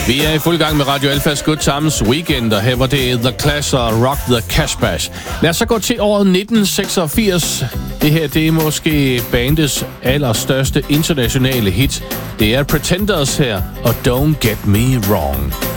Vi er i fuld gang med Radio Alphas Good Times Weekend, og her var det The Clash og Rock the Cash Bash. Lad os så gå til året 1986. Det her, det er måske bandets allerstørste internationale hit. Det er Pretenders her, og Don't Get Me Wrong.